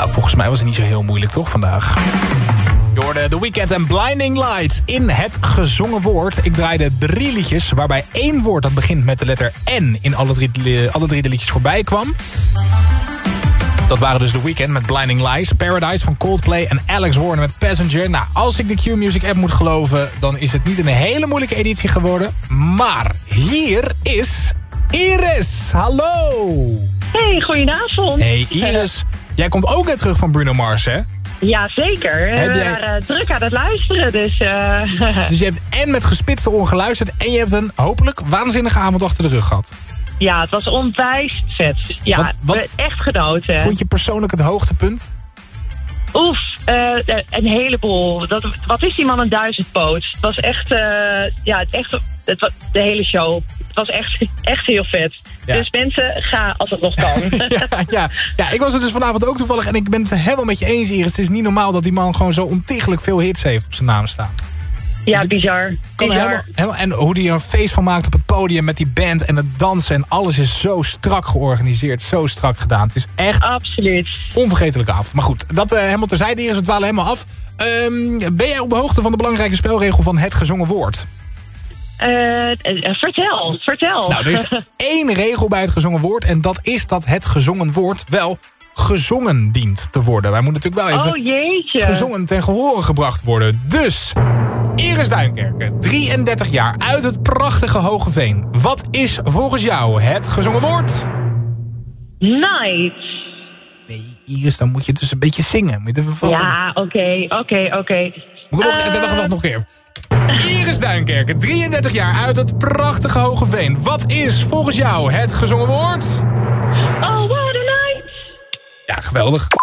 Nou, volgens mij was het niet zo heel moeilijk, toch, vandaag? Je hoorde The Weeknd en Blinding Lights in het gezongen woord. Ik draaide 3 liedjes, waarbij 1 woord dat begint met de letter N... in alle drie de liedjes voorbij kwam. Dat waren dus The Weeknd met Blinding Lights, Paradise van Coldplay en Alex Warner met Passenger. Nou, als ik de Q-Music app moet geloven, dan is het niet een hele moeilijke editie geworden. Maar hier is Iris. Hallo! Hey, goedenavond. Hey Iris, jij komt ook net terug van Bruno Mars, hè? Ja, zeker. We waren druk aan het luisteren, dus... Dus je hebt en met gespitste oren geluisterd... en je hebt een hopelijk waanzinnige avond achter de rug gehad. Ja, het was onwijs vet. Ja, wat echt genoten. Vond je persoonlijk het hoogtepunt? Oef, een heleboel. Wat is die man, een duizendpoot? Het was echt, de hele show. Het was echt heel vet. Ja. Dus mensen, ga als het nog kan. ja, ik was er dus vanavond ook toevallig en ik ben het helemaal met je eens, Iris. Het is niet normaal dat die man gewoon zo ontiegelijk veel hits heeft op zijn naam staan. Ja, dus bizar. Helemaal, en hoe hij er een feest van maakt op het podium met die band en het dansen en alles is zo strak georganiseerd, zo strak gedaan. Het is echt absoluut onvergetelijke avond. Maar goed, dat helemaal terzijde, Iris, we dwalen helemaal af. Ben jij op de hoogte van de belangrijke spelregel van het gezongen woord? Vertel. Nou, er is 1 regel bij het gezongen woord en dat is dat het gezongen woord wel gezongen dient te worden. Wij moeten natuurlijk wel even gezongen ten gehore gebracht worden. Dus, Iris Duinkerke, 33 jaar, uit het prachtige Hogeveen. Wat is volgens jou het gezongen woord? Night. Nee, Iris, dan moet je dus een beetje zingen. Moet je even vast ja, oké. Wacht nog een keer. Iris Duinkerke, 33 jaar, uit het prachtige Hogeveen. Wat is volgens jou het gezongen woord? Oh, what a night. Ja, geweldig.